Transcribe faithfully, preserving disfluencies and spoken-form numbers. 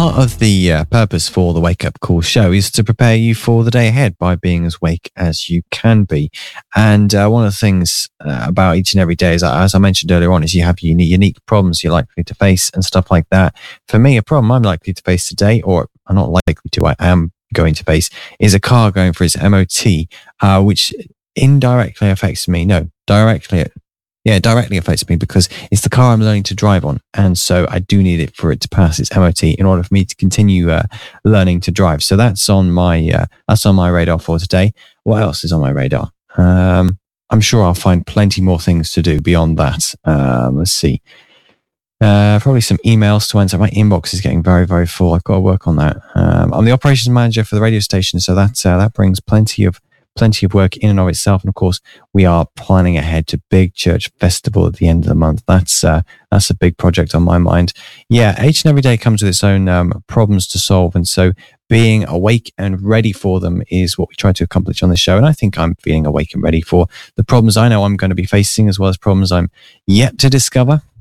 Part of the uh, purpose for the Wake Up Call show is to prepare you for the day ahead by being as awake as you can be. And uh, one of the things uh, about each and every day is, as I mentioned earlier on, is you have unique, unique problems you're likely to face and stuff like that. For me, a problem I'm likely to face today, or I'm not likely to, I am going to face, is a car going for its M O T, uh, which indirectly affects me. No, directly Yeah, it directly affects me because it's the car I'm learning to drive on. And so I do need it for it to pass its M O T in order for me to continue uh, learning to drive. So that's on my uh, that's on my radar for today. What else is on my radar? Um, I'm sure I'll find plenty more things to do beyond that. Um, let's see. Uh, probably some emails to answer. My inbox is getting very, very full. I've got to work on that. Um, I'm the operations manager for the radio station, so that uh, that brings plenty of plenty of work in and of itself. And of course, we are planning ahead to Big Church Festival at the end of the month. That's uh, that's a big project on my mind. Yeah, each and every day comes with its own um, problems to solve. And so being awake and ready for them is what we try to accomplish on the show. And I think I'm feeling awake and ready for the problems I know I'm going to be facing, as well as problems I'm yet to discover.